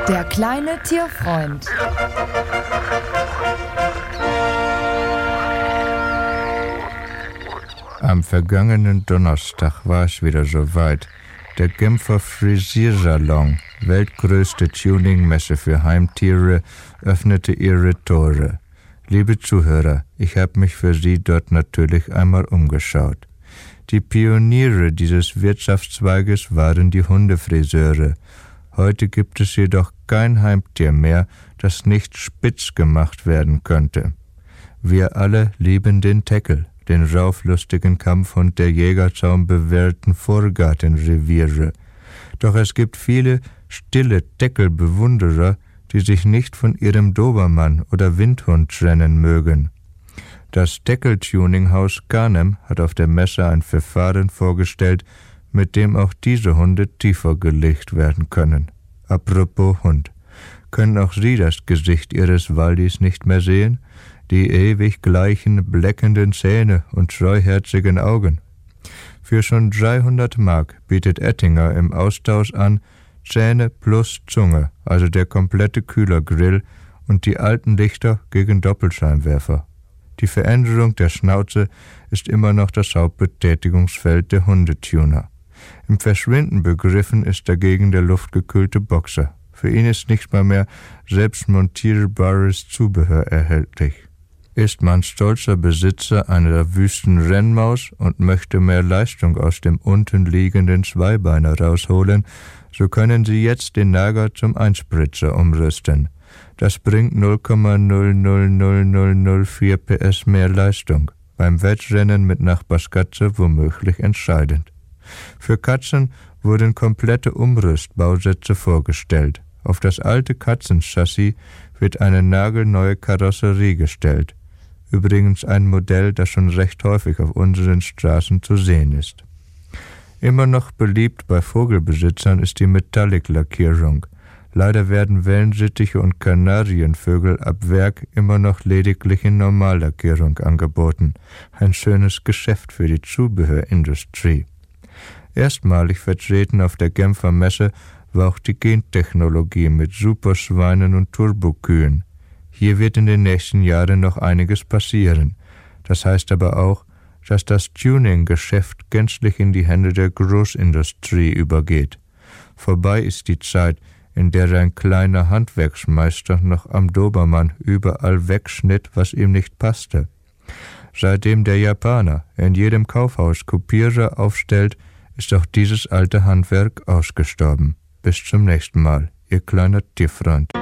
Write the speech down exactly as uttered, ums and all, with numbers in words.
Der kleine Tierfreund. Am vergangenen Donnerstag war es wieder soweit. Der Genfer Frisiersalon, weltgrößte Tuningmesse für Heimtiere, öffnete ihre Tore. Liebe Zuhörer, ich habe mich für Sie dort natürlich einmal umgeschaut. Die Pioniere dieses Wirtschaftszweiges waren die Hundefriseure. Heute gibt es jedoch kein Heimtier mehr, das nicht spitz gemacht werden könnte. Wir alle lieben den Teckel, den rauflustigen Kampfhund der jägerzaunbewehrten Vorgartenreviere. Doch es gibt viele stille Teckelbewunderer, die sich nicht von ihrem Dobermann oder Windhund trennen mögen. Das Teckel-Tuninghaus Canem hat auf der Messe ein Verfahren vorgestellt, mit dem auch diese Hunde tiefer gelegt werden können. Apropos Hund. Können auch Sie das Gesicht Ihres Waldis nicht mehr sehen? Die ewig gleichen, bleckenden Zähne und treuherzigen Augen. Für schon dreihundert Mark bietet Ettinger im Austausch an Zähne plus Zunge, also der komplette Kühlergrill und die alten Lichter gegen Doppelscheinwerfer. Die Veränderung der Schnauze ist immer noch das Hauptbetätigungsfeld der Hundetuner. Im Verschwinden begriffen ist dagegen der luftgekühlte Boxer. Für ihn ist nicht mal mehr selbst montierbares Zubehör erhältlich. Ist man stolzer Besitzer einer wüsten Rennmaus und möchte mehr Leistung aus dem unten liegenden Zweibeiner rausholen, so können Sie jetzt den Nager zum Einspritzer umrüsten. Das bringt null Komma null null null null null vier P S mehr Leistung. Beim Wettrennen mit Nachbarskatze womöglich entscheidend. Für Katzen wurden komplette Umrüstbausätze vorgestellt. Auf das alte Katzenchassis wird eine nagelneue Karosserie gestellt. Übrigens ein Modell, das schon recht häufig auf unseren Straßen zu sehen ist. Immer noch beliebt bei Vogelbesitzern ist die Metallic-Lackierung. Leider werden Wellensittiche und Kanarienvögel ab Werk immer noch lediglich in Normallackierung angeboten. Ein schönes Geschäft für die Zubehörindustrie. Erstmalig vertreten auf der Genfer Messe war auch die Gentechnologie mit Superschweinen und Turbokühen. Hier wird in den nächsten Jahren noch einiges passieren. Das heißt aber auch, dass das Tuning-Geschäft gänzlich in die Hände der Großindustrie übergeht. Vorbei ist die Zeit, in der ein kleiner Handwerksmeister noch am Dobermann überall wegschnitt, was ihm nicht passte. Seitdem der Japaner in jedem Kaufhaus Kopierer aufstellt, ist auch dieses alte Handwerk ausgestorben. Bis zum nächsten Mal, Ihr kleiner Tierfreund.